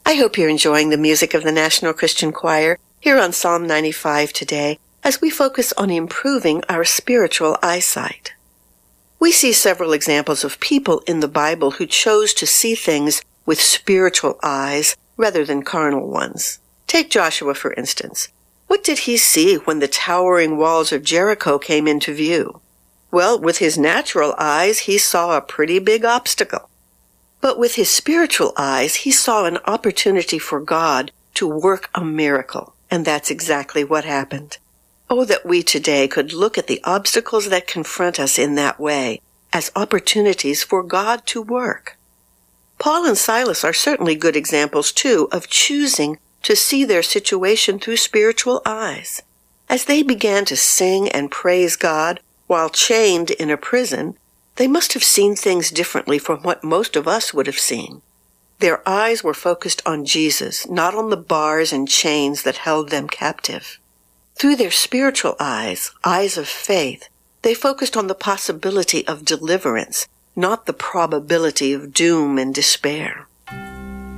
I hope you're enjoying the music of the National Christian Choir here on Psalm 95 today as we focus on improving our spiritual eyesight. We see several examples of people in the Bible who chose to see things with spiritual eyes rather than carnal ones. Take Joshua, for instance. What did he see when the towering walls of Jericho came into view? Well, with his natural eyes, he saw a pretty big obstacle. But with his spiritual eyes, he saw an opportunity for God to work a miracle. And that's exactly what happened. Oh, that we today could look at the obstacles that confront us in that way as opportunities for God to work. Paul and Silas are certainly good examples, too, of choosing to see their situation through spiritual eyes. As they began to sing and praise God while chained in a prison, they must have seen things differently from what most of us would have seen. Their eyes were focused on Jesus, not on the bars and chains that held them captive. Through their spiritual eyes, eyes of faith, they focused on the possibility of deliverance, not the probability of doom and despair.